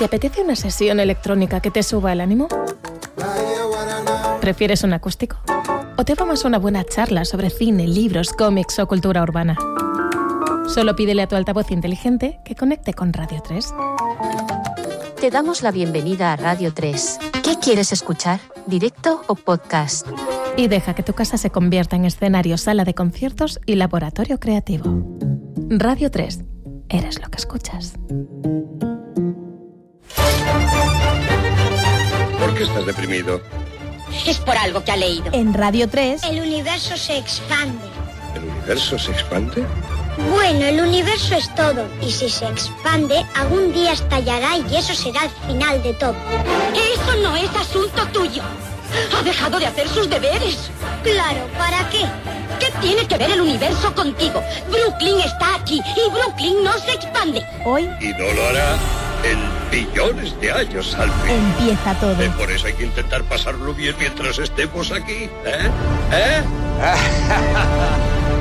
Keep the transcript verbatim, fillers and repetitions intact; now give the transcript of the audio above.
¿Te apetece una sesión electrónica que te suba el ánimo? ¿Prefieres un acústico? ¿O te va más una buena charla sobre cine, libros, cómics o cultura urbana? Solo pídele a tu altavoz inteligente que conecte con Radio tres. Te damos la bienvenida a Radio tres. ¿Qué quieres escuchar? ¿Directo o podcast? Y deja que tu casa se convierta en escenario, sala de conciertos y laboratorio creativo. Radio tres. Eres lo que escuchas. ¿Por qué estás deprimido? Es por algo que ha leído. En Radio tres... El universo se expande. ¿El universo se expande? Bueno, el universo es todo. Y si se expande, algún día estallará y eso será el final de todo. Eso no es asunto tuyo. Ha dejado de hacer sus deberes. Claro, ¿para qué? ¿Qué tiene que ver el universo contigo? Brooklyn está aquí y Brooklyn no se expande. Hoy... Y no lo hará en billones de años, Alfie. Empieza todo. Eh, por eso hay que intentar pasarlo bien mientras estemos aquí. ¿Eh? ¿Eh?